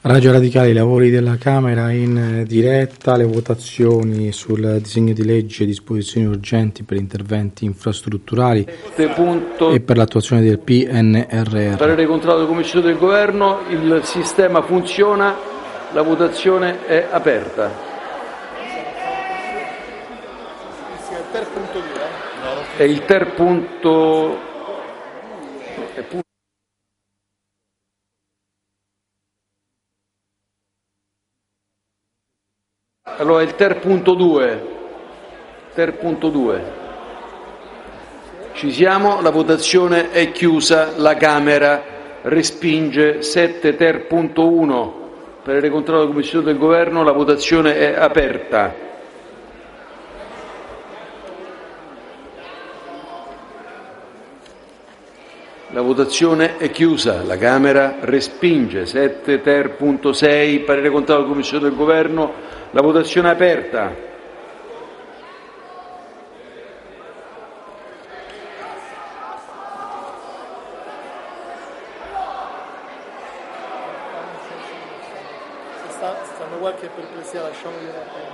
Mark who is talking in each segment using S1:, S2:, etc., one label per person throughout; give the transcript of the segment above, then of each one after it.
S1: Radio Radicale, i lavori della Camera in diretta, le votazioni sul disegno di legge disposizioni urgenti per interventi infrastrutturali e per l'attuazione del PNRR.
S2: Parere contrario della Commissione del Governo, il sistema funziona, la votazione è aperta. È il ter punto. Allora il ter punto 2. Ci siamo, la votazione è chiusa, la Camera respinge 7 ter punto 1. Parere contrario della Commissione del Governo, la votazione è aperta. La votazione è chiusa, la Camera respinge 7 ter punto 6. Parere contrario della Commissione del Governo, la votazione è aperta.
S3: Stanno qualche perplessità, lasciamoli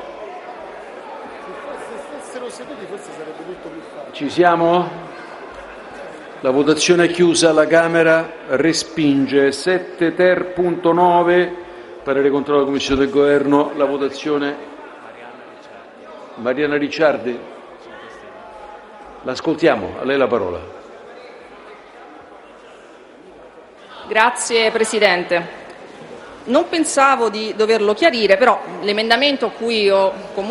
S3: se fossero seduti forse sarebbe tutto più facile.
S2: Ci siamo? La votazione è chiusa, la Camera respinge 7 ter punto 9. Parere contrario della Commissione del Governo, la votazione. Mariana Ricciardi, l'ascoltiamo, a lei la parola.
S4: Grazie Presidente. Non pensavo di doverlo chiarire, però l'emendamento a cui con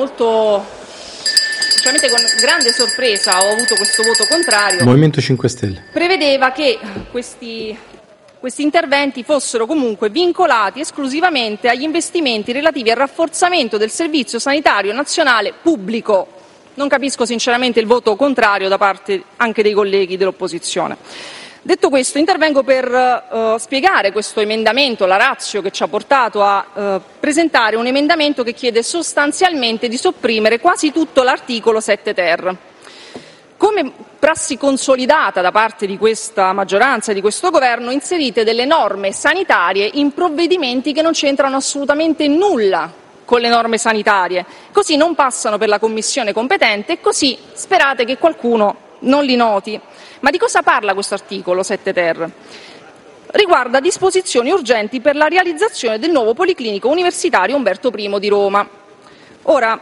S4: grande sorpresa ho avuto questo voto contrario,
S1: Movimento 5 Stelle,
S4: prevedeva che questi interventi fossero comunque vincolati esclusivamente agli investimenti relativi al rafforzamento del servizio sanitario nazionale pubblico. Non capisco sinceramente il voto contrario da parte anche dei colleghi dell'opposizione. Detto questo, intervengo per spiegare questo emendamento, la ratio che ci ha portato a presentare un emendamento che chiede sostanzialmente di sopprimere quasi tutto l'articolo 7 ter. Come prassi consolidata da parte di questa maggioranza e di questo Governo, inserite delle norme sanitarie in provvedimenti che non c'entrano assolutamente nulla con le norme sanitarie, così non passano per la Commissione competente e così sperate che qualcuno non li noti. Ma di cosa parla questo articolo 7 ter? Riguarda disposizioni urgenti per la realizzazione del nuovo Policlinico Universitario Umberto I di Roma. Ora,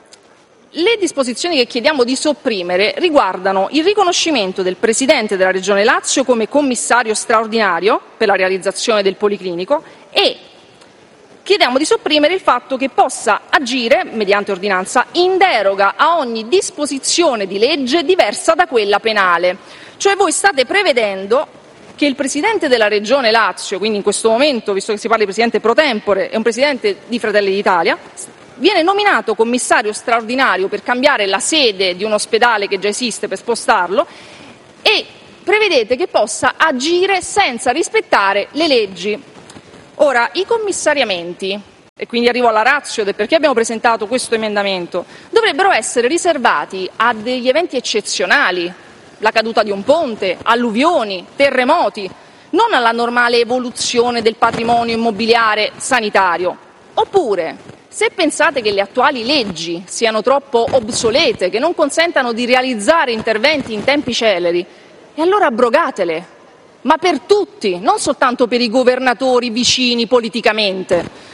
S4: le disposizioni che chiediamo di sopprimere riguardano il riconoscimento del Presidente della Regione Lazio come commissario straordinario per la realizzazione del Policlinico e chiediamo di sopprimere il fatto che possa agire, mediante ordinanza, in deroga a ogni disposizione di legge diversa da quella penale. Cioè voi state prevedendo che il Presidente della Regione Lazio, quindi in questo momento, visto che si parla di Presidente pro tempore, è un Presidente di Fratelli d'Italia, viene nominato commissario straordinario per cambiare la sede di un ospedale che già esiste, per spostarlo, e prevedete che possa agire senza rispettare le leggi. Ora, i commissariamenti, e quindi arrivo alla ratio del perché abbiamo presentato questo emendamento, dovrebbero essere riservati a degli eventi eccezionali, la caduta di un ponte, alluvioni, terremoti, non alla normale evoluzione del patrimonio immobiliare sanitario. Oppure, se pensate che le attuali leggi siano troppo obsolete, che non consentano di realizzare interventi in tempi celeri, e allora abrogatele, ma per tutti, non soltanto per i governatori vicini politicamente.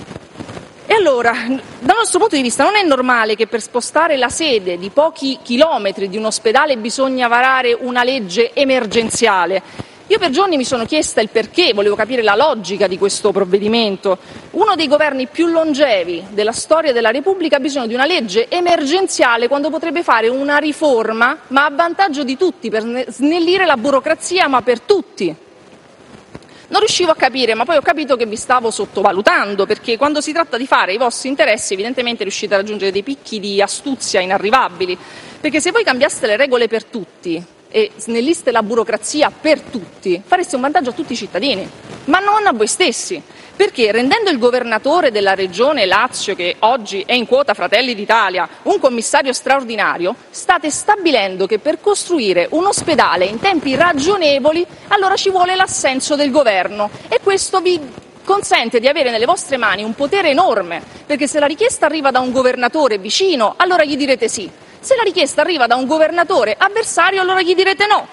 S4: E allora, dal nostro punto di vista, non è normale che per spostare la sede di pochi chilometri di un ospedale bisogna varare una legge emergenziale. Io per giorni mi sono chiesta il perché, volevo capire la logica di questo provvedimemento. Uno dei governi più longevi della storia della Repubblica ha bisogno di una legge emergenziale quando potrebbe fare una riforma, ma a vantaggio di tutti, per snellire la burocrazia, ma per tutti. Non riuscivo a capire, ma poi ho capito che vi stavo sottovalutando, perché quando si tratta di fare i vostri interessi evidentemente riuscite a raggiungere dei picchi di astuzia inarrivabili, perché se voi cambiaste le regole per tutti e snelliste la burocrazia per tutti, fareste un vantaggio a tutti i cittadini, ma non a voi stessi, perché rendendo il governatore della regione Lazio, che oggi è in quota Fratelli d'Italia, un commissario straordinario, state stabilendo che per costruire un ospedale in tempi ragionevoli allora ci vuole l'assenso del governo, e questo vi consente di avere nelle vostre mani un potere enorme, perché se la richiesta arriva da un governatore vicino, allora gli direte sì. Se la richiesta arriva da un governatore avversario, allora gli direte no.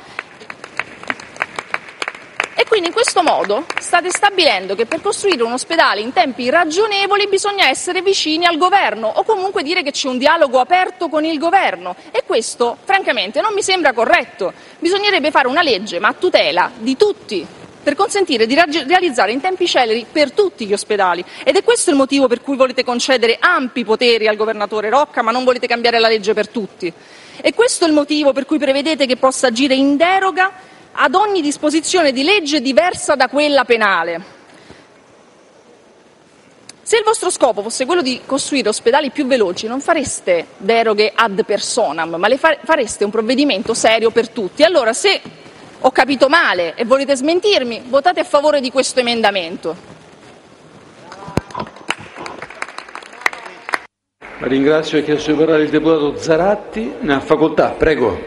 S4: E quindi in questo modo state stabilendo che per costruire un ospedale in tempi ragionevoli bisogna essere vicini al governo o comunque dire che c'è un dialogo aperto con il governo, e questo francamente non mi sembra corretto. Bisognerebbe fare una legge ma a tutela di tutti, per consentire di realizzare in tempi celeri per tutti gli ospedali, ed è questo il motivo per cui volete concedere ampi poteri al governatore Rocca ma non volete cambiare la legge per tutti, e questo è il motivo per cui prevedete che possa agire in deroga ad ogni disposizione di legge diversa da quella penale. Se il vostro scopo fosse quello di costruire ospedali più veloci, non fareste deroghe ad personam, ma fareste un provvedimento serio per tutti. Allora, se ho capito male e volete smentirmi, votate a favore di questo emendamento.
S2: Ringrazio, ha chiesto di parlare il deputato Zaratti, ne ha facoltà, prego.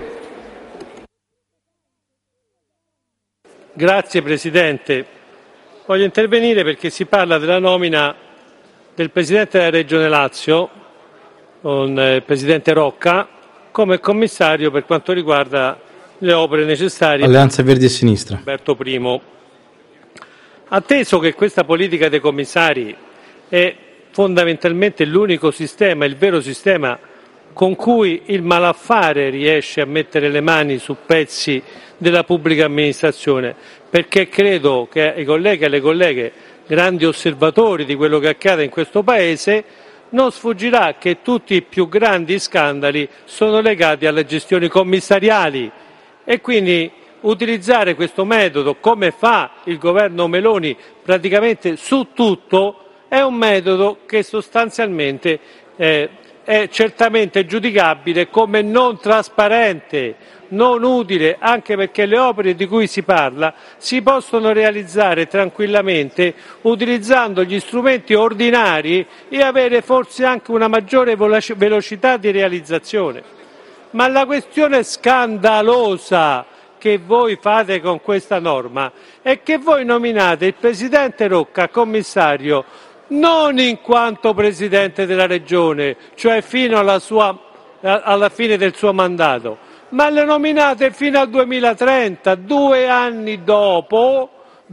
S5: Grazie Presidente. Voglio intervenire perché si parla della nomina del Presidente della Regione Lazio, con il Presidente Rocca, come commissario per quanto riguarda le opere necessarie.
S1: Alleanza Verdi e Sinistra.
S5: Alberto I. Atteso che questa politica dei commissari è fondamentalmente l'unico sistema, il vero sistema con cui il malaffare riesce a mettere le mani su pezzi della pubblica amministrazione, perché credo che ai colleghi e alle colleghe, grandi osservatori di quello che accade in questo Paese, non sfuggirà che tutti i più grandi scandali sono legati alle gestioni commissariali, e quindi utilizzare questo metodo, come fa il governo Meloni praticamente su tutto, è un metodo che sostanzialmente è certamente giudicabile come non trasparente, non utile, anche perché le opere di cui si parla si possono realizzare tranquillamente utilizzando gli strumenti ordinari e avere forse anche una maggiore velocità di realizzazione. Ma la questione scandalosa che voi fate con questa norma è che voi nominate il Presidente Rocca commissario non in quanto Presidente della Regione, cioè fino alla fine del suo mandato, ma le nominate fino al 2030, 2 anni dopo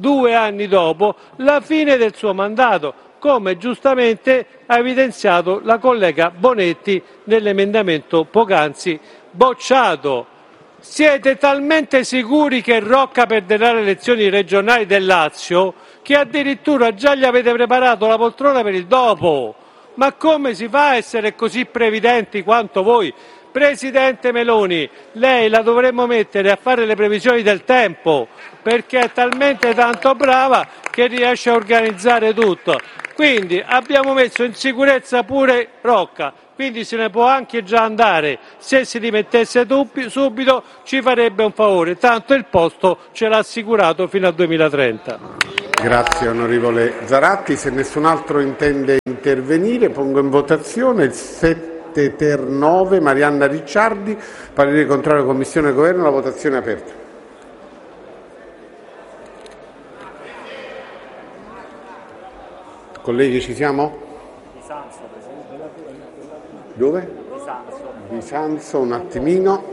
S5: la fine del suo mandato, come giustamente ha evidenziato la collega Bonetti nell'emendamento poc'anzi bocciato. Siete talmente sicuri che Rocca perderà le elezioni regionali del Lazio che addirittura già gli avete preparato la poltrona per il dopo. Ma come si fa a essere così previdenti quanto voi? Presidente Meloni, lei la dovremmo mettere a fare le previsioni del tempo, perché è talmente tanto brava che riesce a organizzare tutto. Quindi abbiamo messo in sicurezza pure Rocca, quindi se ne può anche già andare. Se si dimettesse subito ci farebbe un favore, tanto il posto ce l'ha assicurato fino al 2030.
S6: Grazie onorevole Zaratti. Se nessun altro intende intervenire, pongo in votazione il 7 ter 9 Marianna Ricciardi, parere contrario Commissione e Governo, la votazione è aperta. Colleghi, ci siamo? Dove? Bisanzo, un attimino.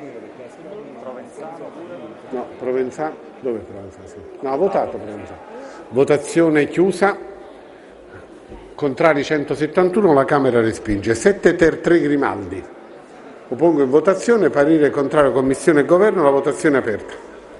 S6: No, Provenzano. Dove Provenzano? No, ha votato Provenzano. Votazione chiusa. Contrari 171, la Camera respinge. 7 ter 3 Grimaldi. Lo pongo in votazione, parere contrario Commissione e Governo, la votazione è aperta.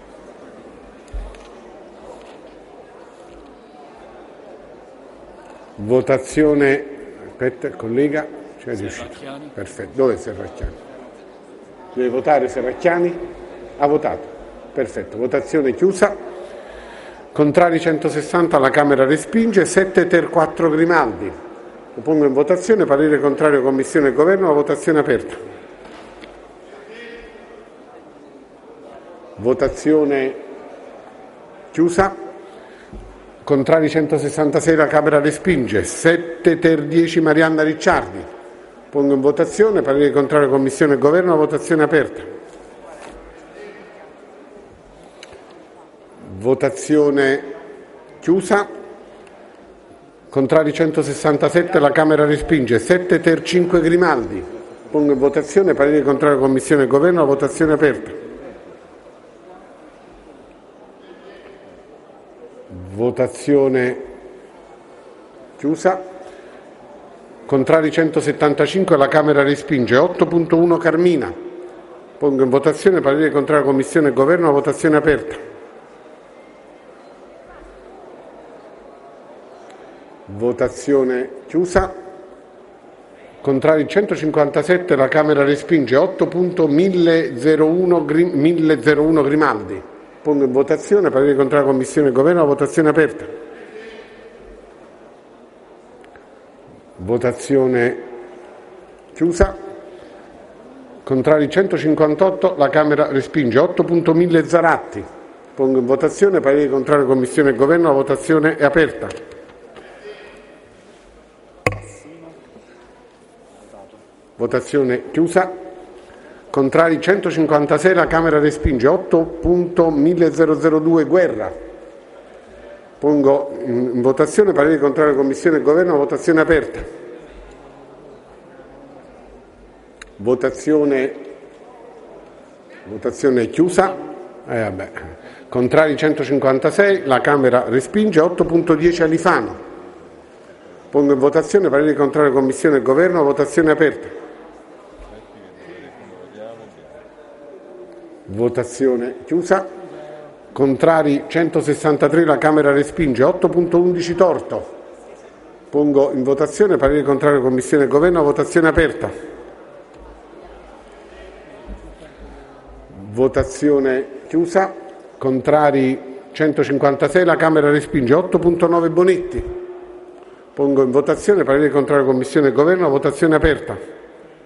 S6: Votazione, aspetta, collega, c'è riuscito. Perfetto, dove è Serracchiani? Deve votare Serracchiani? Ha votato, perfetto, votazione chiusa. Contrari 160, la Camera respinge. 7 ter 4 Grimaldi. Lo pongo in votazione, parere contrario Commissione e Governo, la votazione è aperta. Votazione chiusa. Contrari 166, la Camera respinge. 7 ter 10 Marianna Ricciardi. Pongo in votazione, parere contrario Commissione e Governo, la votazione è aperta. Votazione chiusa. Contrari 167, la Camera respinge. 7 ter 5 Grimaldi. Pongo in votazione, parere contrario Commissione e Governo, la votazione è aperta. Votazione chiusa. Contrari 175, la Camera respinge. 8.1 Carmina. Pongo in votazione, parere contrario Commissione e Governo, la votazione è aperta. Votazione chiusa. Contrari 157, la Camera respinge. 8.1001 Grimaldi. Pongo in votazione, parere contrario Commissione e Governo, la votazione è aperta. Votazione chiusa. Contrari 158, la Camera respinge. 8.1000 Zaratti. Pongo in votazione, parere contrario Commissione e Governo, la votazione è aperta. Votazione chiusa. Contrari 156, la Camera respinge. 8.1002 Guerra. Pongo in votazione, parere contrario Commissione e Governo, la votazione è aperta. Votazione chiusa. Contrari 156, la Camera respinge. 8.10 Alifano. Pongo in votazione, parere contrario Commissione e Governo, la votazione è aperta. Votazione chiusa. Contrari 163, la Camera respinge. 8.11 Torto. Pongo in votazione, parere contrario Commissione e Governo, la votazione è aperta. Votazione chiusa. Contrari 156, la Camera respinge. 8.9 Bonetti. Pongo in votazione, parere contrario Commissione e Governo, la votazione è aperta.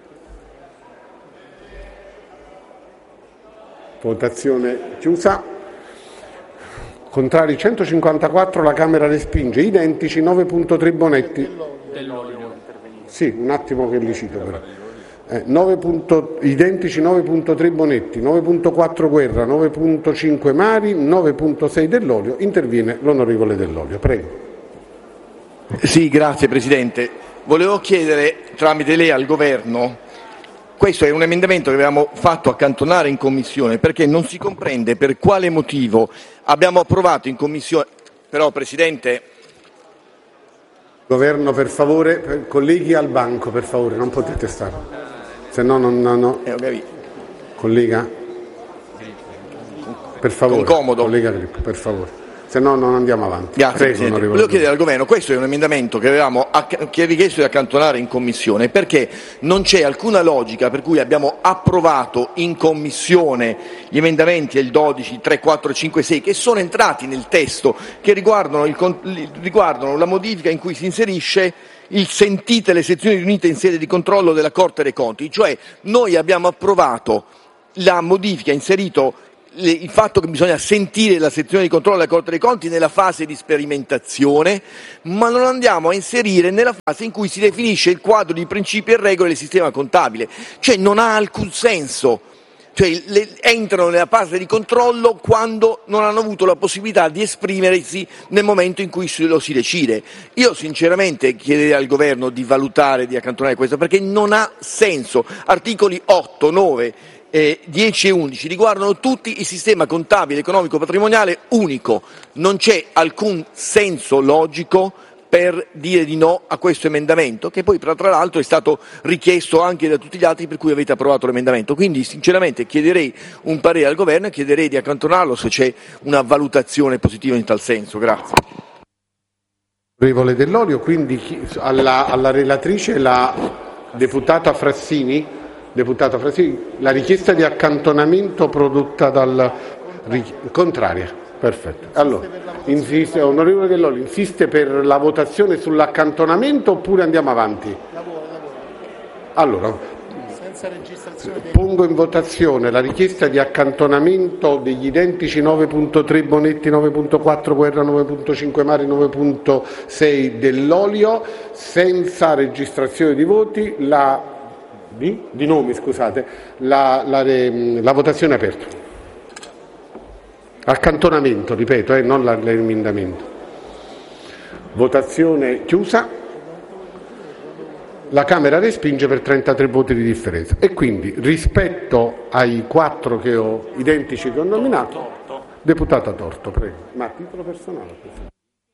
S6: Votazione chiusa. Contrari 154, la Camera respinge. Identici 9.3 Bonetti. Sì, un attimo che li cito però. Identici 9.3 Bonetti, 9.4 Guerra, 9.5 Mari, 9.6 Dell'Olio. Interviene l'onorevole Dell'Olio. Prego.
S7: Sì, grazie Presidente. Volevo chiedere tramite lei al Governo. Questo è un emendamento che avevamo fatto accantonare in Commissione perché non si comprende per quale motivo abbiamo approvato in Commissione. Però, Presidente.
S6: Governo, per favore, colleghi al banco, per favore, non potete stare. Se no, no. Collega, per favore.
S7: Comodo.
S6: Collega Grip, per favore. Se no non andiamo avanti.
S7: Grazie, Presidente. Volevo chiedere al Governo, questo è un emendamento che avevamo richiesto di accantonare in Commissione perché non c'è alcuna logica per cui abbiamo approvato in Commissione gli emendamenti il 12, 3, 4, 5, 6 che sono entrati nel testo, che riguardano la modifica in cui si inserisce il sentite le sezioni riunite in sede di controllo della Corte dei Conti, cioè noi abbiamo approvato la modifica, inserito il fatto che bisogna sentire la sezione di controllo della Corte dei Conti nella fase di sperimentazione, ma non andiamo a inserire nella fase in cui si definisce il quadro di principi e regole del sistema contabile. Cioè non ha alcun senso. Cioè entrano nella fase di controllo quando non hanno avuto la possibilità di esprimersi nel momento in cui lo si decide. Io sinceramente chiederei al Governo di valutare, di accantonare questo, perché non ha senso. Articoli 8, 9, 10 e 11 riguardano tutti il sistema contabile, economico, patrimoniale unico. Non c'è alcun senso logico per dire di no a questo emendamento, che poi tra l'altro è stato richiesto anche da tutti gli altri per cui avete approvato l'emendamento. Quindi sinceramente chiederei un parere al Governo e chiederei di accantonarlo se c'è una valutazione positiva in tal senso. Grazie.
S6: Onorevole Dell'Olio, quindi alla relatrice, la deputata Frassini. Deputato Frassini, la richiesta di accantonamento prodotta dal contraria. Perfetto. Allora, onorevole Dell'Olio, insiste per la votazione sull'accantonamento oppure andiamo avanti? Allora, pongo in votazione la richiesta di accantonamento degli identici 9.3 Bonetti, 9.4 Guerra, 9.5 Mari, 9.6 Dell'Olio, senza registrazione di voti, di nomi, scusate, la votazione è aperta. Accantonamento, ripeto, non l'emendamento. Votazione chiusa. La Camera respinge per 33 voti di differenza e quindi rispetto ai 4 che ho identici che ho nominato, deputata Torto, prego. Ma a titolo personale.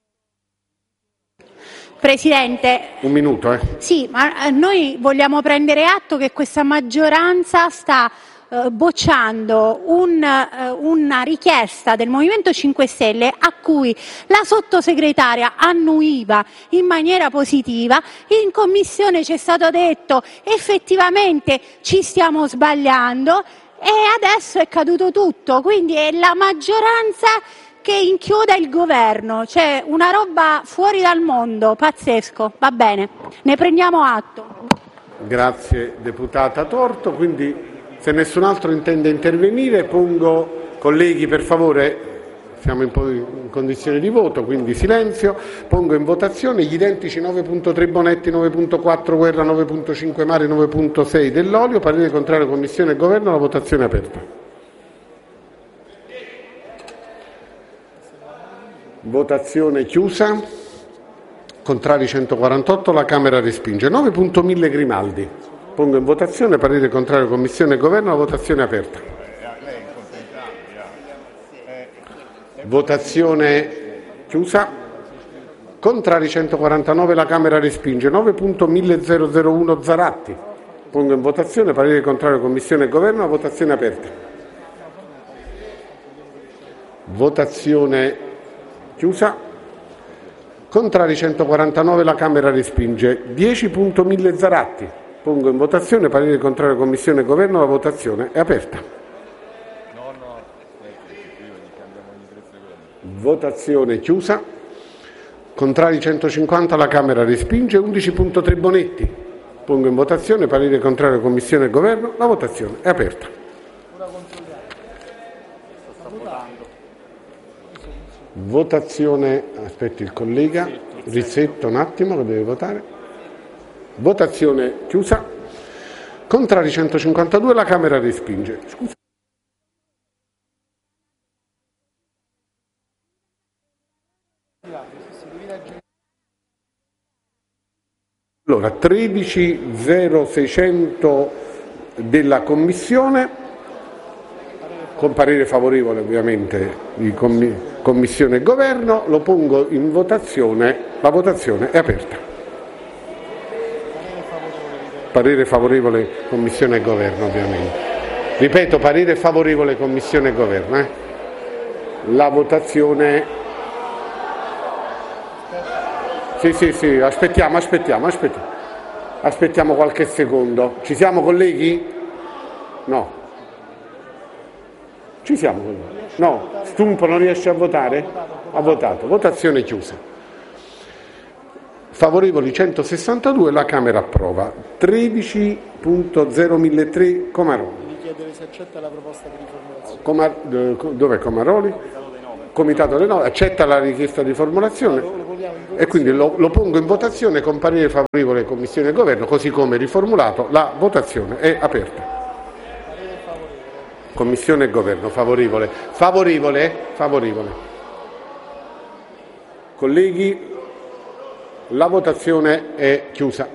S8: Presidente.
S6: Un minuto,
S8: Sì, ma noi vogliamo prendere atto che questa maggioranza sta bocciando una richiesta del Movimento 5 Stelle a cui la sottosegretaria annuiva in maniera positiva. In commissione ci è stato detto effettivamente ci stiamo sbagliando e adesso è caduto tutto, quindi è la maggioranza che inchioda il governo, cioè una roba fuori dal mondo, pazzesco. Va bene, ne prendiamo atto.
S6: Grazie deputata Torto, quindi se nessun altro intende intervenire pongo, colleghi per favore, siamo in condizione di voto, quindi silenzio, pongo in votazione gli identici 9.3 Bonetti, 9.4 Guerra, 9.5 Mari, 9.6 Dell'Olio, parere contrario Commissione e Governo, la votazione è aperta. Votazione chiusa. Contrari 148, la Camera respinge. 9.1000 Grimaldi. Pongo in votazione, parere contrario Commissione e Governo, la votazione è aperta. Votazione chiusa. Contrari 149, la Camera respinge. 9.1001 Zaratti. Pongo in votazione, parere contrario Commissione e Governo, la votazione è aperta. Votazione chiusa. Contrari 149, la Camera respinge. 10.1000 Zaratti. Pongo in votazione, parere contrario Commissione e Governo, la votazione è aperta. Votazione chiusa. Contrari 150, la Camera respinge. 11.3 Bonetti. Pongo in votazione, parere contrario Commissione e Governo, la votazione è aperta. Votazione, aspetti il collega Rizzetto un attimo che deve votare. Votazione chiusa. Contrari 152, la Camera respinge. Scusa. Allora, 13.0600 della Commissione, con parere favorevole ovviamente di Commissione e Governo, lo pongo in votazione, la votazione è aperta. Parere favorevole Commissione e Governo ovviamente. Ripeto, parere favorevole Commissione e Governo. La votazione. Sì, aspettiamo qualche secondo. Ci siamo colleghi? No. Ci siamo colleghi? No. Stumpo non riesce a votare? Ha votato. Votazione chiusa. Favorevoli 162, la Camera approva. 13.01003 Comaroli.
S3: Devi chiedere se accetta la proposta di riformulazione.
S6: Dov'è Comaroli? Comitato delle 9 accetta la richiesta di formulazione e quindi lo pongo in votazione con parere favorevole Commissione e Governo, così come riformulato. La votazione è aperta. Commissione e Governo favorevole. Colleghi, la votazione è chiusa.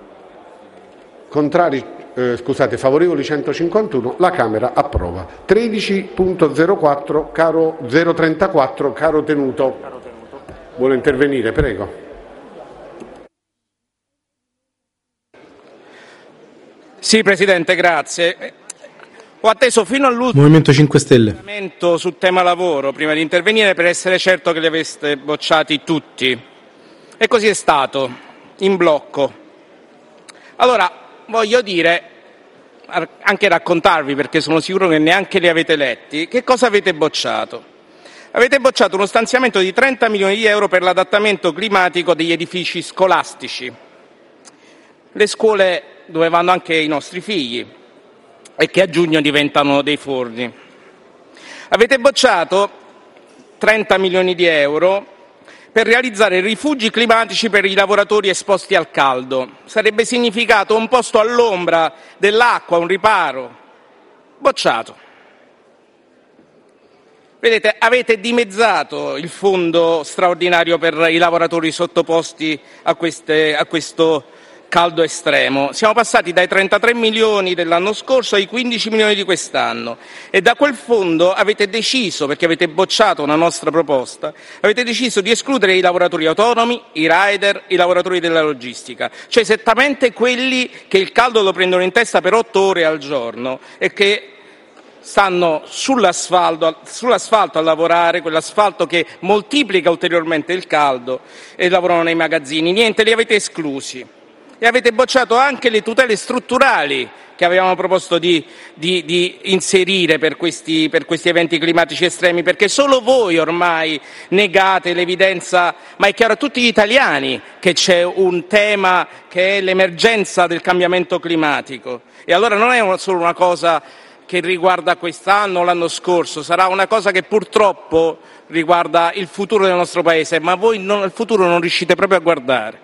S6: Favorevoli 151, la Camera approva. 13.04 caro 034 caro Tenuto. Vuole intervenire, prego.
S9: Sì, Presidente, grazie. Ho atteso fino all'ultimo
S1: Movimento 5 Stelle
S9: sul tema lavoro prima di intervenire per essere certo che li aveste bocciati tutti. E così è stato, in blocco. Allora, voglio dire, anche raccontarvi, perché sono sicuro che neanche li avete letti, che cosa avete bocciato. Avete bocciato uno stanziamento di 30 milioni di euro per l'adattamento climatico degli edifici scolastici, le scuole dove vanno anche i nostri figli e che a giugno diventano dei forni. Avete bocciato 30 milioni di euro per realizzare rifugi climatici per i lavoratori esposti al caldo. Sarebbe significato un posto all'ombra dell'acqua, un riparo. Bocciato. Vedete, avete dimezzato il fondo straordinario per i lavoratori sottoposti a questo caldo estremo. Siamo passati dai 33 milioni dell'anno scorso ai 15 milioni di quest'anno e da quel fondo avete deciso, perché avete bocciato una nostra proposta, avete deciso di escludere i lavoratori autonomi, i rider, i lavoratori della logistica, cioè esattamente quelli che il caldo lo prendono in testa per 8 ore al giorno e che stanno sull'asfalto a lavorare, quell'asfalto che moltiplica ulteriormente il caldo, e lavorano nei magazzini. Niente, li avete esclusi. E avete bocciato anche le tutele strutturali che avevamo proposto di inserire per questi eventi climatici estremi, perché solo voi ormai negate l'evidenza, ma è chiaro a tutti gli italiani che c'è un tema che è l'emergenza del cambiamento climatico. E allora non è solo una cosa che riguarda quest'anno o l'anno scorso, sarà una cosa che purtroppo riguarda il futuro del nostro Paese, ma voi il futuro non riuscite proprio a guardare.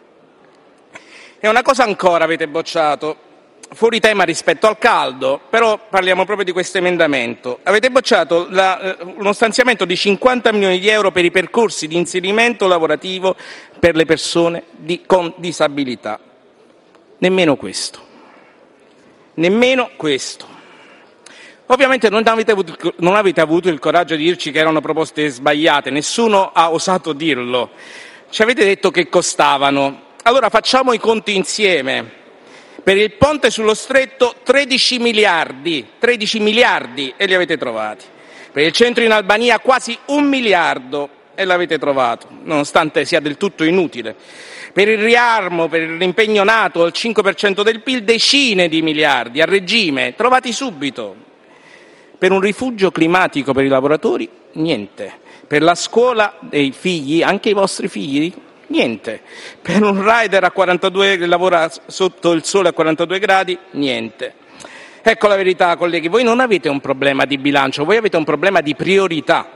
S9: E una cosa ancora avete bocciato, fuori tema rispetto al caldo, però parliamo proprio di questo emendamento. Avete bocciato uno stanziamento di 50 milioni di euro per i percorsi di inserimento lavorativo per le persone con disabilità. Nemmeno questo. Nemmeno questo. Ovviamente non avete avuto il coraggio di dirci che erano proposte sbagliate, nessuno ha osato dirlo. Ci avete detto che costavano. Allora facciamo i conti insieme. Per il ponte sullo stretto 13 miliardi e li avete trovati. Per il centro in Albania quasi 1 miliardo e l'avete trovato, nonostante sia del tutto inutile. Per il riarmo, per l'impegno NATO al 5% del PIL, decine di miliardi a regime, trovati subito. Per un rifugio climatico per i lavoratori, niente. Per la scuola dei figli, anche i vostri figli, niente. Per un rider che lavora sotto il sole a 42 gradi, niente. Ecco la verità, colleghi, voi non avete un problema di bilancio, voi avete un problema di priorità.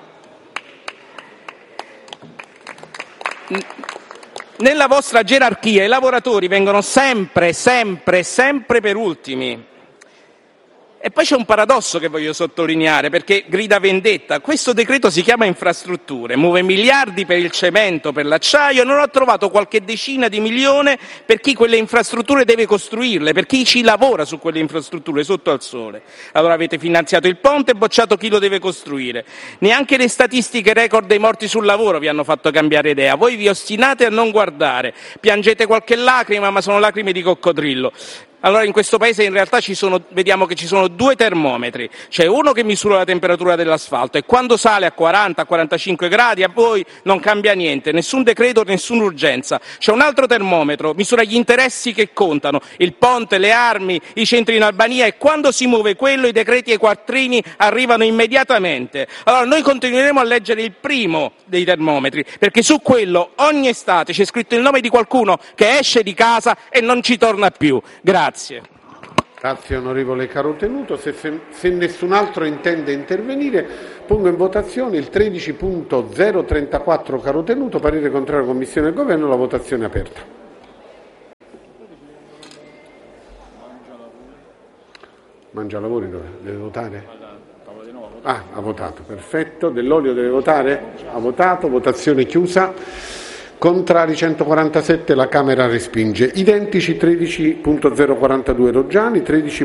S9: Nella vostra gerarchia i lavoratori vengono sempre per ultimi. E poi c'è un paradosso che voglio sottolineare, perché grida vendetta. Questo decreto si chiama infrastrutture, muove miliardi per il cemento, per l'acciaio, e non ho trovato qualche decina di milione per chi quelle infrastrutture deve costruirle, per chi ci lavora su quelle infrastrutture sotto al sole. Allora avete finanziato il ponte e bocciato chi lo deve costruire. Neanche le statistiche record dei morti sul lavoro vi hanno fatto cambiare idea. Voi vi ostinate a non guardare, piangete qualche lacrima, ma sono lacrime di coccodrillo. Allora in questo Paese in realtà vediamo che ci sono 2 termometri, c'è uno che misura la temperatura dell'asfalto e quando sale a 40-45 gradi a voi non cambia niente, nessun decreto, nessuna urgenza. C'è un altro termometro, misura gli interessi che contano, il ponte, le armi, i centri in Albania, e quando si muove quello i decreti e i quattrini arrivano immediatamente. Allora noi continueremo a leggere il primo dei termometri, perché su quello ogni estate c'è scritto il nome di qualcuno che esce di casa e non ci torna più. Grazie.
S6: Grazie onorevole Carotenuto. Se nessun altro intende intervenire, pongo in votazione il 13.034 Carotenuto, parere contrario Commissione e Governo, la votazione è aperta. Mangialavori deve votare? Ah, ha votato, perfetto. Dell'Olio deve votare? Ha votato, votazione chiusa. Contrari 147, la Camera respinge. Identici 13.042 Roggiani,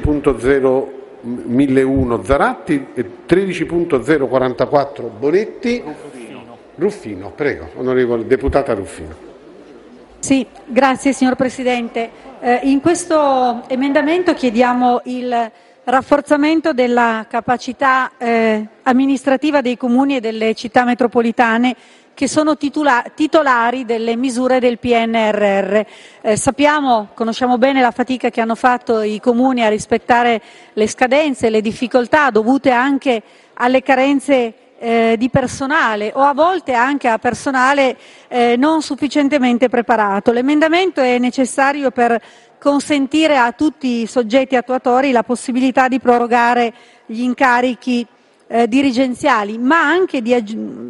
S6: 13.01001 Zaratti e 13.044 Bonetti. Ruffino, prego, onorevole deputata Ruffino.
S10: Sì, grazie signor Presidente. In questo emendamento chiediamo il rafforzamento della capacità amministrativa dei comuni e delle città metropolitane che sono titolari delle misure del PNRR. Conosciamo bene la fatica che hanno fatto i comuni a rispettare le scadenze, le difficoltà dovute anche alle carenze di personale o a volte anche a personale non sufficientemente preparato. L'emendamento è necessario per consentire a tutti i soggetti attuatori la possibilità di prorogare gli incarichi dirigenziali, ma anche di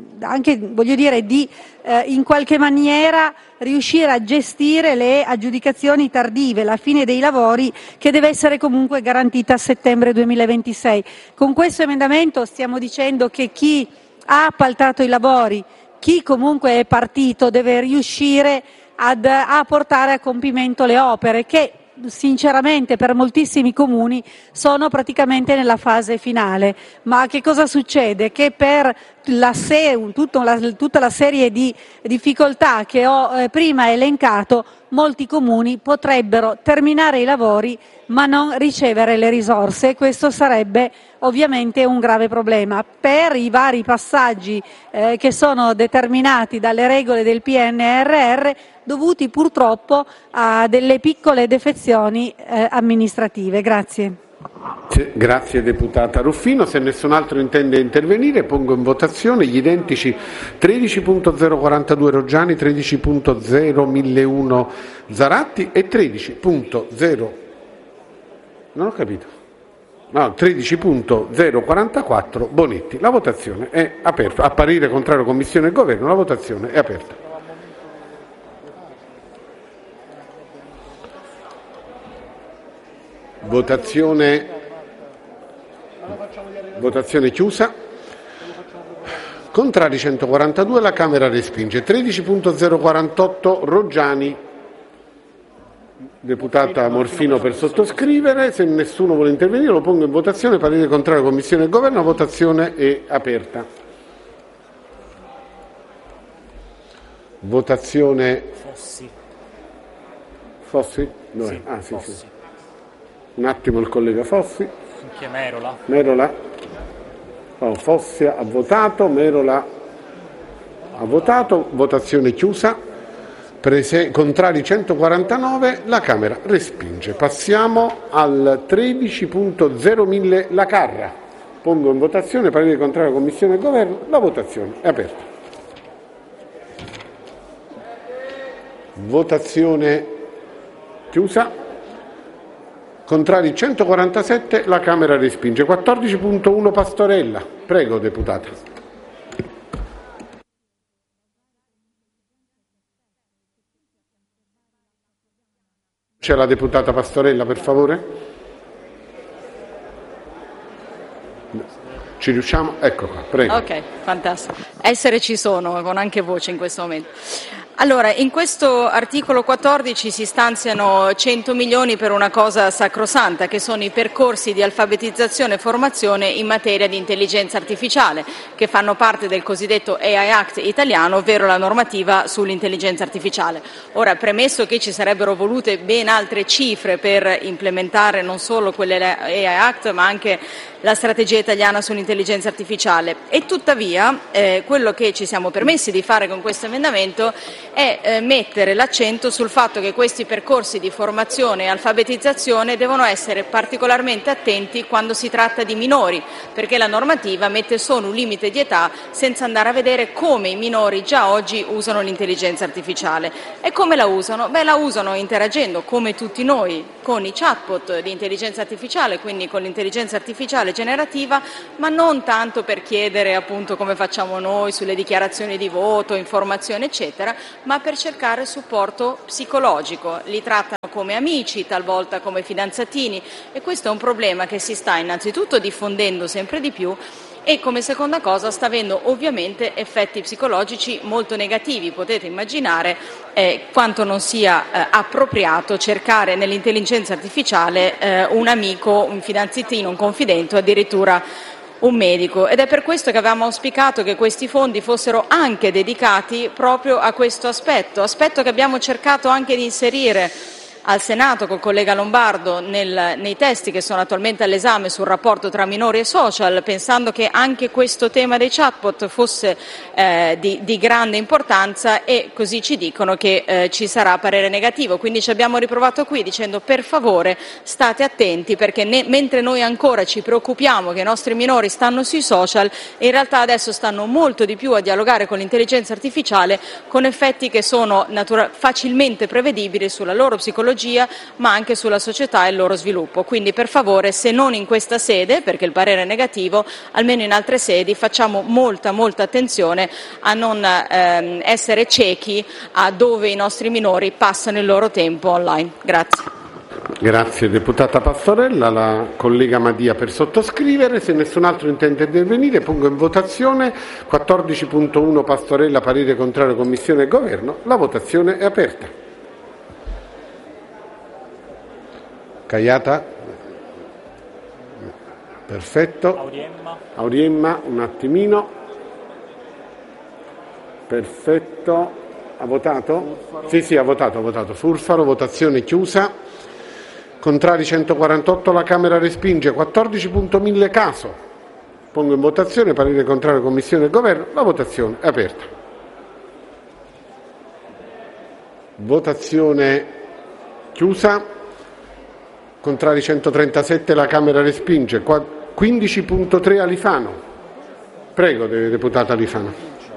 S10: in qualche maniera riuscire a gestire le aggiudicazioni tardive, la fine dei lavori che deve essere comunque garantita a settembre 2026. Con questo emendamento stiamo dicendo che chi ha appaltato i lavori, chi comunque è partito, deve riuscire a portare a compimento le opere che sinceramente per moltissimi comuni sono praticamente nella fase finale. Ma che cosa succede? Che per tutta la serie di difficoltà che ho prima elencato, molti comuni potrebbero terminare i lavori ma non ricevere le risorse, e questo sarebbe ovviamente un grave problema. Per i vari passaggi che sono determinati dalle regole del PNRR, dovuti purtroppo a delle piccole defezioni amministrative. Grazie.
S6: Grazie deputata Ruffino. Se nessun altro intende intervenire, pongo in votazione gli identici 13.042 Roggiani, 13.01001 Zaratti e 13.044 Bonetti. La votazione è aperta. A parere contrario Commissione e Governo, la votazione è aperta. Votazione chiusa. Contrari 142, la Camera respinge. 13.048 Roggiani. Deputata Morfino per sottoscrivere. Se nessuno vuole intervenire lo pongo in votazione. Parere contrario Commissione e Governo, la votazione è aperta. Votazione Fossi? Dov'è? Sì, sì, Fossi. Sì. Un attimo il collega Fossi.
S11: Anche Merola.
S6: Fossi ha votato, Merola ha votato, votazione chiusa. Contrari 149, la Camera respinge. Passiamo al 13.01000 La Carra. Pongo in votazione, parere contrario Commissione e Governo, la votazione è aperta. Votazione chiusa. Contrari 147, la Camera respinge. 14.1 Pastorella. Prego, deputata. C'è la deputata Pastorella, per favore? Ci riusciamo? Ecco qua, prego.
S4: Ok, fantastico. Ci sono, con anche voce in questo momento. Allora, in questo articolo 14 si stanziano 100 milioni per una cosa sacrosanta, che sono i percorsi di alfabetizzazione e formazione in materia di intelligenza artificiale, che fanno parte del cossidetto AI Act italiano, ovvero la normativa sull'intelligenza artificiale. Ora, premesso che ci sarebbero volute ben altre cifre per implementare non solo quelle AI Act, ma anche la strategia italiana sull'intelligenza artificiale, e tuttavia quello che ci siamo permessi di fare con questo emendamento è mettere l'accento sul fatto che questi percorsi di formazione e alfabetizzazione devono essere particolarmente attenti quando si tratta di minori, perché la normativa mette solo un limite di età senza andare a vedere come i minori già oggi usano l'intelligenza artificiale. E come la usano? La usano interagendo, come tutti noi, con i chatbot di intelligenza artificiale, quindi con l'intelligenza artificiale generativa, ma non tanto per chiedere appunto come facciamo noi sulle dichiarazioni di voto, informazioni eccetera, ma per cercare supporto psicologico. Li trattano come amici, talvolta come fidanzatini, e questo è un problema che si sta innanzitutto diffondendo sempre di più e come seconda cosa sta avendo ovviamente effetti psicologici molto negativi. Potete immaginare quanto non sia appropriato cercare nell'intelligenza artificiale un amico, un fidanzatino, un confidente, addirittura un medico. Ed è per questo che avevamo auspicato che questi fondi fossero anche dedicati proprio a questo aspetto che abbiamo cercato anche di inserire al Senato col collega Lombardo nei testi che sono attualmente all'esame sul rapporto tra minori e social, pensando che anche questo tema dei chatbot fosse di grande importanza, e così ci dicono che ci sarà parere negativo. Quindi ci abbiamo riprovato qui dicendo: per favore state attenti, perché mentre noi ancora ci preoccupiamo che i nostri minori stanno sui social, in realtà adesso stanno molto di più a dialogare con l'intelligenza artificiale, con effetti che sono facilmente prevedibili sulla loro psicologia, tecnologia, ma anche sulla società e il loro sviluppo. Quindi per favore, se non in questa sede, perché il parere è negativo, almeno in altre sedi facciamo molta attenzione a non essere ciechi a dove i nostri minori passano il loro tempo online. Grazie.
S6: Grazie deputata Pastorella, la collega Madia per sottoscrivere. Se nessun altro intende intervenire pongo in votazione 14.1 Pastorella, parere contrario Commissione e Governo. La votazione è aperta. Caiata? Perfetto. Auriemma, un attimino. Perfetto. Ha votato? Sì, ha votato. Furfaro, votazione chiusa. Contrari 148, la Camera respinge. 14.1000 Caso. Pongo in votazione, parere contrario Commissione e Governo. La votazione è aperta. Votazione chiusa. Contrari 137, la Camera respinge. 15.3 Alifano. Prego, deputata Alifano.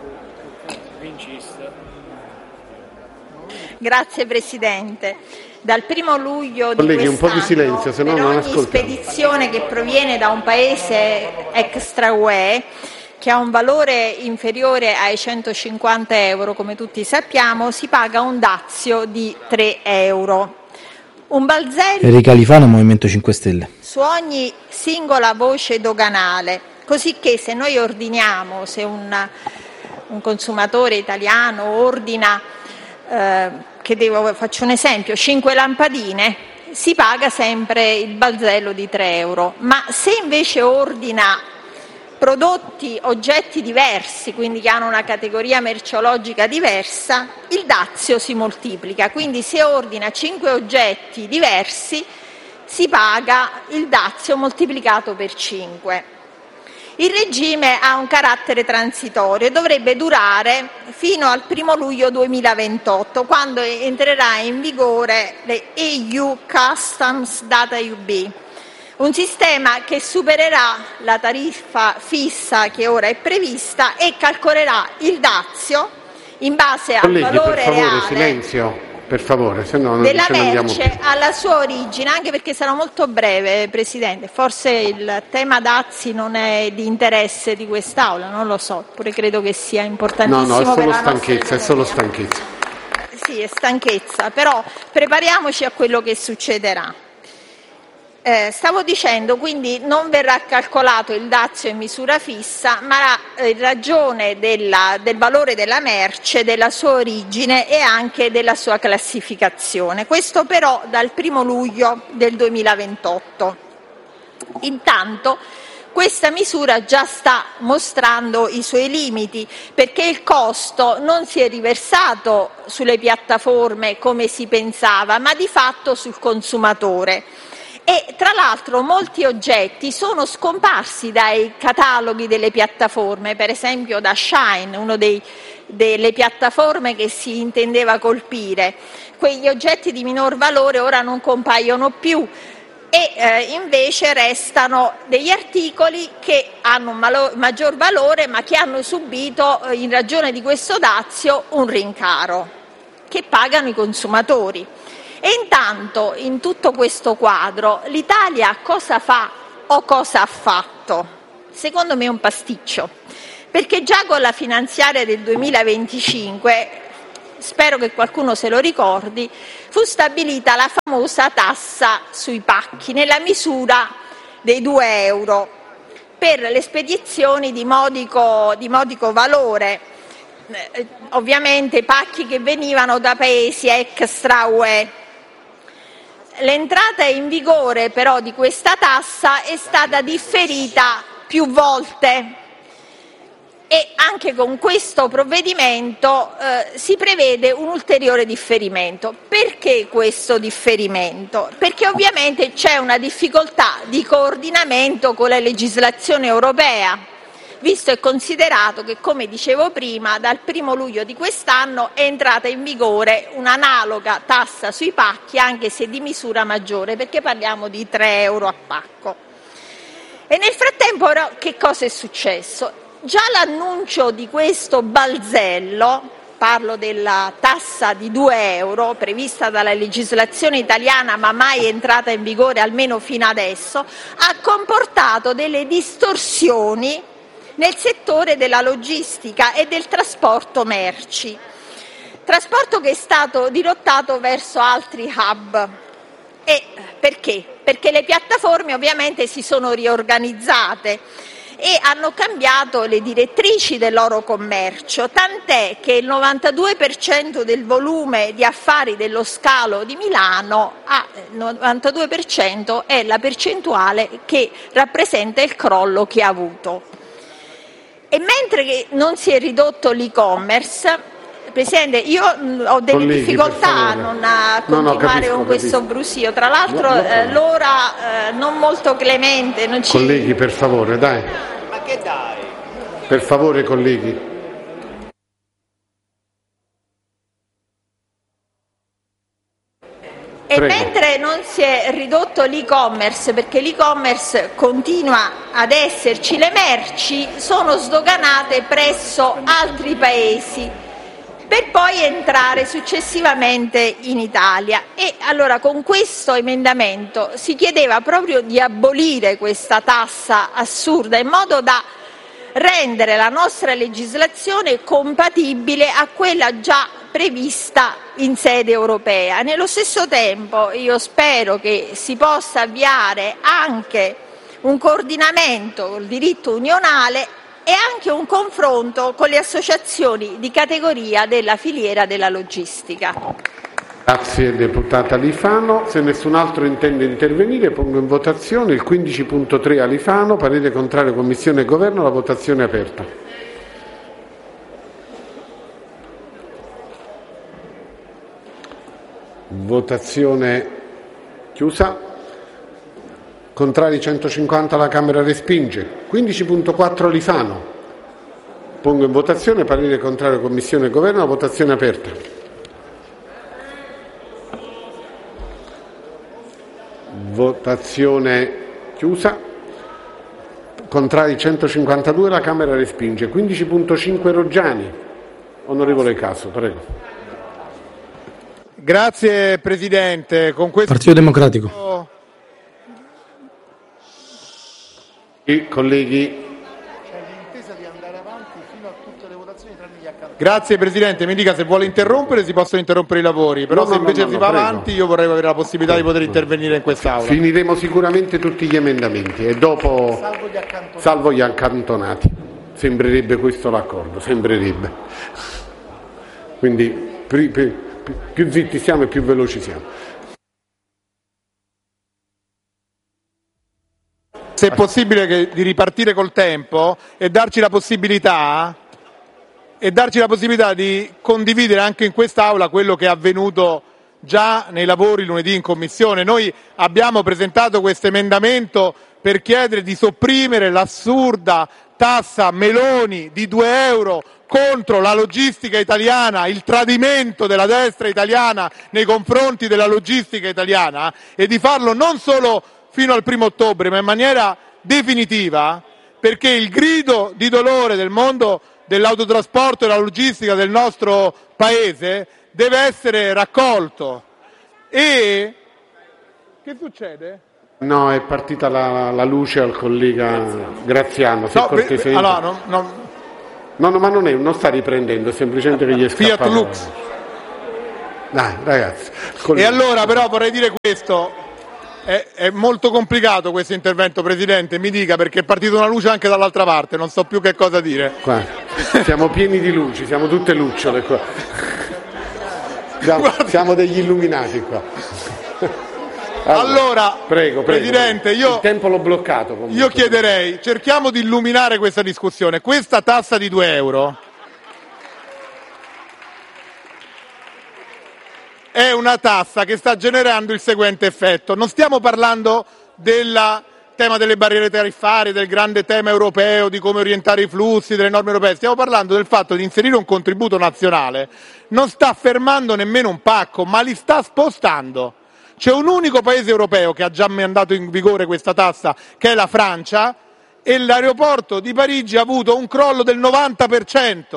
S11: Grazie Presidente. Dal 1° luglio
S6: Colleghi,
S11: di
S6: un po' di silenzio, se no non ascoltiamo.
S11: Per ogni spedizione che proviene da un paese extra UE che ha un valore inferiore ai 150 euro, come tutti sappiamo, si paga un dazio di 3 euro. Un balzello
S1: Enrica Alifano, Movimento 5 Stelle.
S11: su ogni singola voce doganale, così che se noi ordiniamo, se un consumatore italiano ordina faccio un esempio, 5 lampadine, si paga sempre il balzello di 3 euro, ma se invece ordina prodotti, oggetti diversi, quindi che hanno una categoria merceologica diversa, il dazio si moltiplica, quindi se ordina 5 oggetti diversi si paga il dazio moltiplicato per 5. Il regime ha un carattere transitorio e dovrebbe durare fino al 1° luglio 2028, quando entrerà in vigore le EU Customs Data UB, un sistema che supererà la tariffa fissa che ora è prevista e calcolerà il dazio in base al valore reale.
S6: Silenzio. Per favore, se no non
S11: della
S6: ce ne andiamo
S11: merce
S6: più.
S11: alla sua origine, anche perché sarò molto breve, Presidente, forse il tema dazi non è di interesse di quest'Aula, non lo so, pure credo che sia importantissimo.
S6: No, è
S11: per
S6: solo
S11: la
S6: stanchezza, è solo stanchezza.
S11: Sì, è stanchezza, però prepariamoci a quello che succederà. Stavo dicendo, quindi non verrà calcolato il dazio in misura fissa, ma in ragione del valore della merce, della sua origine e anche della sua classificazione. Questo però dal 1° luglio del 2028. Intanto questa misura già sta mostrando i suoi limiti, perché il costo non si è riversato sulle piattaforme come si pensava, ma di fatto sul consumatore. E tra l'altro molti oggetti sono scomparsi dai cataloghi delle piattaforme, per esempio da Shine, una delle piattaforme che si intendeva colpire. Quegli oggetti di minor valore ora non compaiono più e invece restano degli articoli che hanno un maggior valore ma che hanno subito in ragione di questo dazio un rincaro che pagano i consumatori. E intanto, in tutto questo quadro, l'Italia cosa fa o cosa ha fatto? Secondo me è un pasticcio, perché già con la finanziaria del 2025, spero che qualcuno se lo ricordi, fu stabilita la famosa tassa sui pacchi nella misura dei 2 euro per le spedizioni di modico valore, ovviamente pacchi che venivano da paesi extra UE. L'entrata in vigore però di questa tassa è stata differita più volte e anche con questo provvedimento si prevede un ulteriore differimento. Perché questo differimento? Perché ovviamente c'è una difficoltà di coordinamento con la legislazione europea, visto e considerato che, come dicevo prima, dal 1° luglio di quest'anno è entrata in vigore un'analoga tassa sui pacchi, anche se di misura maggiore, perché parliamo di 3 euro a pacco. E nel frattempo però che cosa è successo? Già l'annuncio di questo balzello parlo della tassa di 2 euro prevista dalla legislazione italiana ma mai entrata in vigore almeno fino adesso, ha comportato delle distorsioni nel settore della logistica e del trasporto merci. Trasporto che è stato dirottato verso altri hub. E perché? Perché le piattaforme ovviamente si sono riorganizzate e hanno cambiato le direttrici del loro commercio, tant'è che il 92% del volume di affari dello scalo di Milano, il 92% è la percentuale che rappresenta il crollo che ha avuto. E mentre che non si è ridotto l'e-commerce, Presidente, io ho delle difficoltà a non continuare con questo brusio. Tra l'altro l'ora non molto clemente. Non ci...
S6: Colleghi, per favore, dai.
S9: Ma che dai?
S6: Per favore, colleghi.
S11: E
S6: Prego.
S11: mentre non si è ridotto l'e-commerce, perché l'e-commerce continua ad esserci, le merci sono sdoganate presso altri paesi per poi entrare successivamente in Italia. E allora con questo emendamento si chiedeva proprio di abolire questa tassa assurda in modo da rendere la nostra legislazione compatibile a quella già prevista in sede europea. Nello stesso tempo io spero che si possa avviare anche un coordinamento col diritto unionale e anche un confronto con le associazioni di categoria della filiera della logistica.
S6: Grazie deputata Alifano. Se nessun altro intende intervenire pongo in votazione il 15.3 Alifano, parere contrario Commissione e Governo, la votazione è aperta. Votazione chiusa. Contrari 150, la Camera respinge. 15.4 Alifano. Pongo in votazione parere contrario Commissione e Governo, la votazione è aperta. Votazione chiusa. Contrari 152, la Camera respinge. 15.5 Roggiani. Onorevole Caso, prego.
S12: Grazie Presidente. Con questo
S1: Partito Democratico.
S6: Colleghi.
S12: Grazie Presidente, mi dica se vuole interrompere si possono interrompere i lavori, però se invece si va avanti io vorrei avere la possibilità di poter intervenire in quest'Aula.
S6: Finiremo sicuramente tutti gli emendamenti e dopo salvo gli accantonati. Sembrerebbe questo l'accordo, sembrerebbe. Quindi più zitti siamo e più veloci siamo.
S12: Se è possibile di ripartire col tempo e darci la possibilità di condividere anche in quest'Aula quello che è avvenuto già nei lavori lunedì in Commissione. Noi abbiamo presentato questo emendamento per chiedere di sopprimere l'assurda tassa Meloni di 2 euro contro la logistica italiana, il tradimento della destra italiana nei confronti della logistica italiana, e di farlo non solo fino al 1° ottobre, ma in maniera definitiva, perché il grido di dolore del mondo dell'autotrasporto e della logistica del nostro Paese deve essere raccolto. E che succede?
S6: No, è partita la luce al collega Graziano. Se
S12: allora,
S6: no, ma non sta riprendendo, è semplicemente che gli è scappato.
S12: Fiat Lux.
S6: Dai, ragazzi.
S12: E allora però vorrei dire questo. È molto complicato questo intervento, Presidente, mi dica, perché è partita una luce anche dall'altra parte, non so più che cosa dire.
S6: Qua. Siamo pieni di luci, siamo tutte lucciole qua. Siamo degli illuminati qua.
S12: Allora
S6: prego,
S12: Presidente,
S6: il tempo l'ho bloccato. Comunque.
S12: Io chiederei, cerchiamo di illuminare questa discussione. Questa tassa di 2 euro è una tassa che sta generando il seguente effetto. Non stiamo parlando del tema delle barriere tariffarie, del grande tema europeo, di come orientare i flussi, delle norme europee. Stiamo parlando del fatto di inserire un contributo nazionale. Non sta fermando nemmeno un pacco, ma li sta spostando. C'è un unico paese europeo che ha già mandato in vigore questa tassa, che è la Francia, e l'aeroporto di Parigi ha avuto un crollo del 90%.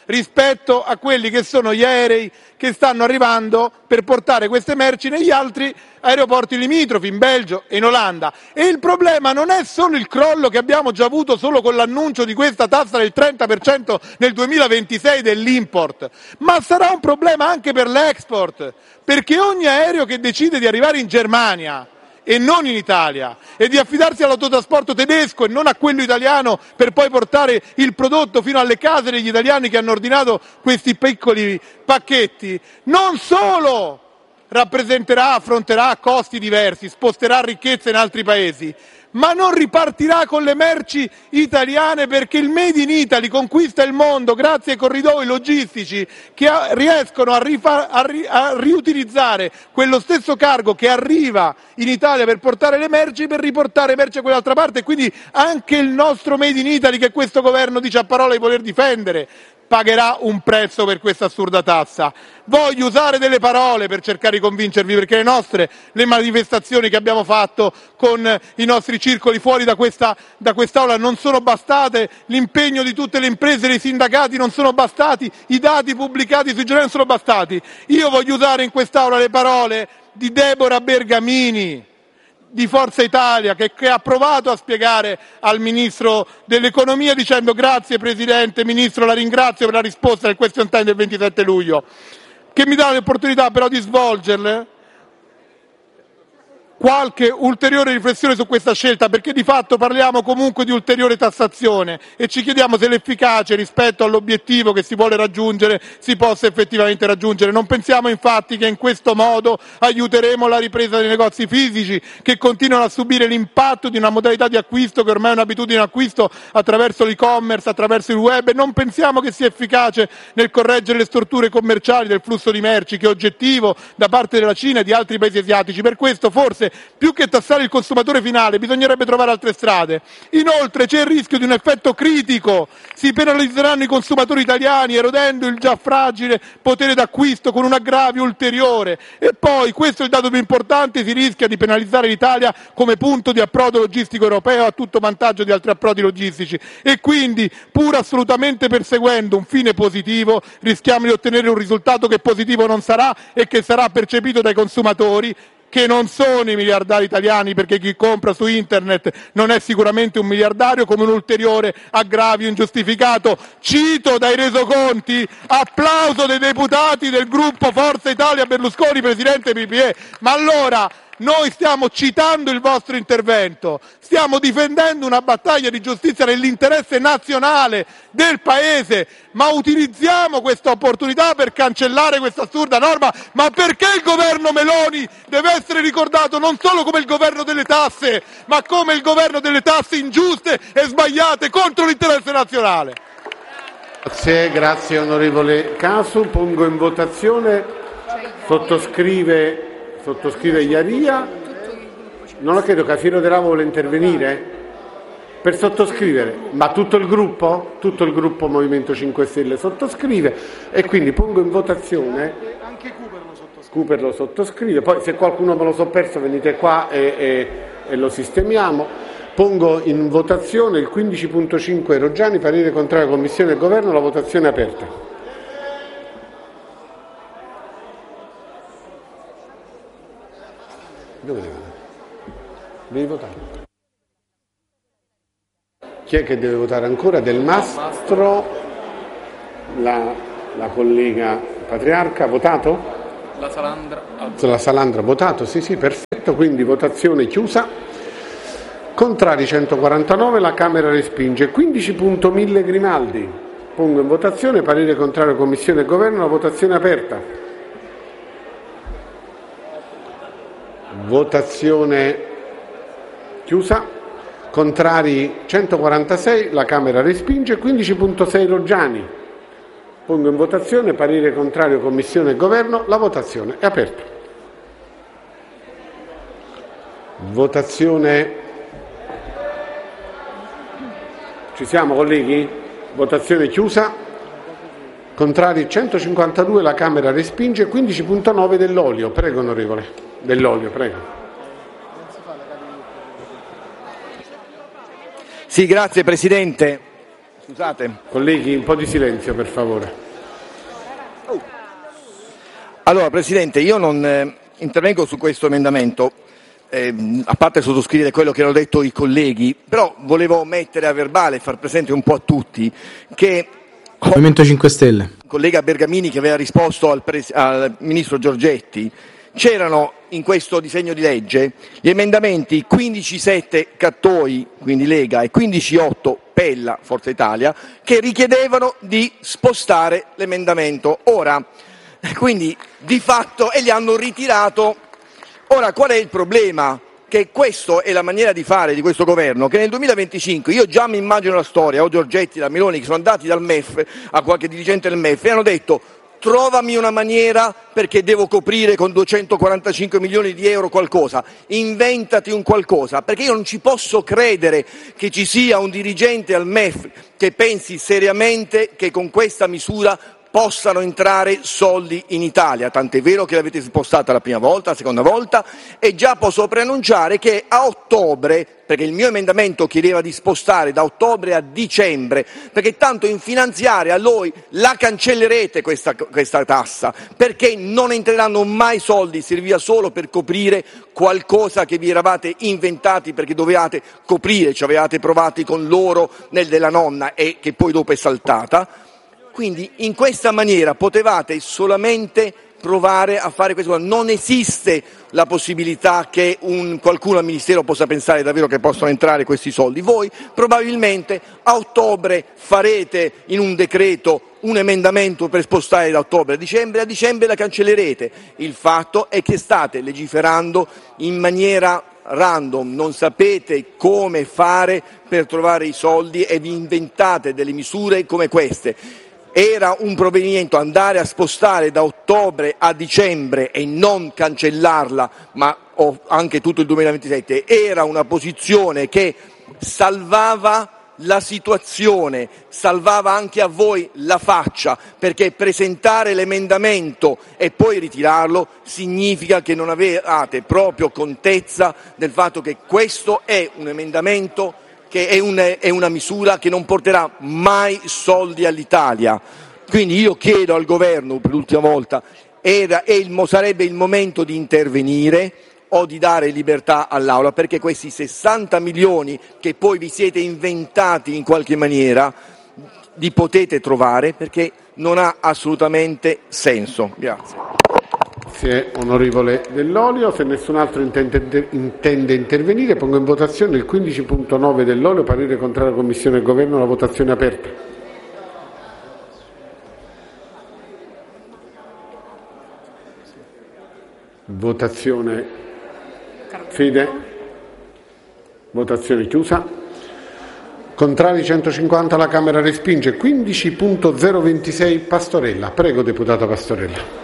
S12: rispetto a quelli che sono gli aerei che stanno arrivando per portare queste merci negli altri aeroporti limitrofi, in Belgio e in Olanda. E il problema non è solo il crollo che abbiamo già avuto solo con l'annuncio di questa tassa del 30% nel 2026 dell'import, ma sarà un problema anche per l'export, perché ogni aereo che decide di arrivare in Germania e non in Italia, e di affidarsi all'autotrasporto tedesco e non a quello italiano per poi portare il prodotto fino alle case degli italiani che hanno ordinato questi piccoli pacchetti, non solo affronterà costi diversi, sposterà ricchezza in altri paesi, ma non ripartirà con le merci italiane, perché il Made in Italy conquista il mondo grazie ai corridoi logistici che riescono a riutilizzare quello stesso cargo che arriva in Italia per portare le merci, per riportare merci a quell'altra parte. E quindi anche il nostro Made in Italy, che questo governo dice a parole di voler difendere, pagherà un prezzo per questa assurda tassa. Voglio usare delle parole per cercare di convincervi, perché le manifestazioni che abbiamo fatto con i nostri circoli fuori da quest'Aula non sono bastate, l'impegno di tutte le imprese, dei sindacati non sono bastati, i dati pubblicati sui giornali non sono bastati. Io voglio usare in quest'Aula le parole di Deborah Bergamini, di Forza Italia, che ha provato a spiegare al Ministro dell'Economia dicendo: grazie Presidente, Ministro, la ringrazio per la risposta del question time del 27 luglio, che mi dà l'opportunità però di svolgerle qualche ulteriore riflessione su questa scelta, perché di fatto parliamo comunque di ulteriore tassazione e ci chiediamo se l'efficacia rispetto all'obiettivo che si vuole raggiungere si possa effettivamente raggiungere. Non pensiamo infatti che in questo modo aiuteremo la ripresa dei negozi fisici, che continuano a subire l'impatto di una modalità di acquisto che ormai è un'abitudine d'acquisto attraverso l'e-commerce, attraverso il web, e non pensiamo che sia efficace nel correggere le storture commerciali del flusso di merci, che è oggettivo da parte della Cina e di altri paesi asiatici. Per questo forse più che tassare il consumatore finale bisognerebbe trovare altre strade. Inoltre c'è il rischio di un effetto critico: si penalizzeranno i consumatori italiani erodendo il già fragile potere d'acquisto con un aggravio ulteriore, e poi, questo è il dato più importante, si rischia di penalizzare l'Italia come punto di approdo logistico europeo a tutto vantaggio di altri approdi logistici, e quindi, pur assolutamente perseguendo un fine positivo, rischiamo di ottenere un risultato che positivo non sarà e che sarà percepito dai consumatori, che non sono i miliardari italiani, perché chi compra su internet non è sicuramente un miliardario, come un ulteriore aggravio ingiustificato. Cito dai resoconti: applauso dei deputati del gruppo Forza Italia Berlusconi, presidente PPE. Ma allora, noi stiamo citando il vostro intervento, stiamo difendendo una battaglia di giustizia nell'interesse nazionale del Paese, ma utilizziamo questa opportunità per cancellare questa assurda norma. Ma perché il governo Meloni deve essere ricordato non solo come il governo delle tasse, ma come il governo delle tasse ingiuste e sbagliate contro l'interesse nazionale?
S6: Grazie onorevole Casu. Pongo in votazione. Sottoscrive Iaria. Non lo credo. Cafiero De Lavo vuole intervenire per sottoscrivere, ma tutto il gruppo Movimento 5 Stelle sottoscrive, e quindi pongo in votazione. Anche Cooper lo sottoscrive. Poi, se qualcuno me lo so perso, venite qua e lo sistemiamo. Pongo in votazione il 15.5 Roggiani, parere contrario Commissione e Governo. La votazione è aperta. Dove devi votare? Chi è che deve votare ancora? Del Mastro, la collega Patriarca, ha votato?
S13: La
S6: Salandra ha votato, sì, perfetto, quindi votazione chiusa. Contrari 149, la Camera respinge. 15.1000 Grimaldi, pongo in votazione, parere contrario Commissione e Governo, la votazione è aperta. Votazione chiusa. Contrari 146, la Camera respinge. 15.6 Roggiani, pongo in votazione, parere contrario Commissione e Governo, la votazione è aperta. Votazione. Ci siamo, colleghi? Votazione chiusa. Contrari 152, la Camera respinge. 15.9 Dell'Olio, prego onorevole. Dell'Olio, prego.
S7: Sì, grazie Presidente. Scusate.
S6: Colleghi, un po' di silenzio per favore.
S7: Allora, Presidente, io non intervengo su questo emendamento, a parte sottoscrivere quello che hanno detto i colleghi, però volevo mettere a verbale e far presente un po' a tutti che
S1: Movimento 5 Stelle.
S7: il collega Bergamini che aveva risposto al Ministro Giorgetti, c'erano in questo disegno di legge gli emendamenti 15.7 Cattoi, quindi Lega, e 15.8 Pella, Forza Italia, che richiedevano di spostare l'emendamento. Ora, quindi di fatto, e li hanno ritirato. Ora, qual è il problema? Che questa è la maniera di fare di questo governo, che nel 2025, io già mi immagino la storia, o Giorgetti, la Meloni, che sono andati dal MEF a qualche dirigente del MEF e hanno detto: trovami una maniera perché devo coprire con 245 milioni di euro qualcosa, inventati un qualcosa, perché io non ci posso credere che ci sia un dirigente al MEF che pensi seriamente che con questa misura possano entrare soldi in Italia, tant'è vero che l'avete spostata la prima volta, la seconda volta, e già posso preannunciare che a ottobre, perché il mio emendamento chiedeva di spostare da ottobre a dicembre, perché tanto in finanziaria a voi la cancellerete questa tassa, perché non entreranno mai soldi, serviva solo per coprire qualcosa che vi eravate inventati perché dovevate coprire, ci avevate provati con l'oro della nonna e che poi dopo è saltata. Quindi in questa maniera potevate solamente provare a fare questo. Non esiste la possibilità che qualcuno al Ministero possa pensare davvero che possono entrare questi soldi. Voi probabilmente a ottobre farete in un decreto un emendamento per spostare da ottobre a dicembre la cancellerete. Il fatto è che state legiferando in maniera random, non sapete come fare per trovare i soldi e vi inventate delle misure come queste. Era un provvedimento andare a spostare da ottobre a dicembre e non cancellarla, ma anche tutto il 2027, era una posizione che salvava la situazione, salvava anche a voi la faccia, perché presentare l'emendamento e poi ritirarlo significa che non avevate proprio contezza del fatto che questo è un emendamento che è una misura che non porterà mai soldi all'Italia. Quindi io chiedo al Governo per l'ultima volta, sarebbe il momento di intervenire o di dare libertà all'Aula, perché questi 60 milioni che poi vi siete inventati in qualche maniera li potete trovare, perché non ha assolutamente senso. Grazie.
S6: Grazie onorevole Dell'Olio. Se nessun altro intende intervenire, pongo in votazione il 15.9 Dell'Olio, parere contrario Commissione e Governo, la votazione è aperta. Votazione Fide. Votazione chiusa. Contrari 150, la Camera respinge. 15.026 Pastorella. Prego, deputata Pastorella.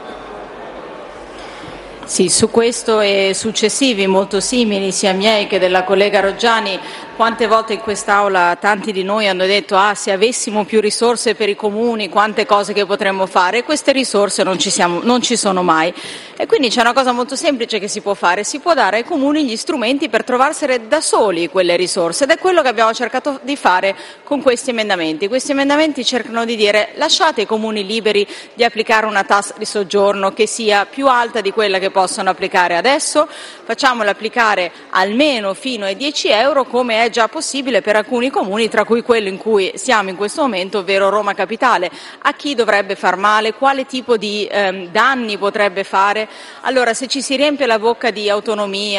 S13: Sì, su questo e successivi molto simili, sia miei che della collega Roggiani, quante volte in quest'Aula tanti di noi hanno detto se avessimo più risorse per i comuni, quante cose che potremmo fare, e queste risorse non ci sono mai. E quindi c'è una cosa molto semplice che si può fare, si può dare ai comuni gli strumenti per trovarsene da soli quelle risorse, ed è quello che abbiamo cercato di fare con questi emendamenti. Questi emendamenti cercano di dire: lasciate i comuni liberi di applicare una tassa di soggiorno che sia più alta di quella che possono applicare adesso, facciamola applicare almeno fino ai 10 euro, come è già possibile per alcuni comuni, tra cui quello in cui siamo in questo momento, ovvero Roma Capitale. A chi dovrebbe far male? Quale tipo di danni potrebbe fare? Allora, se ci si riempie la bocca di autonomia,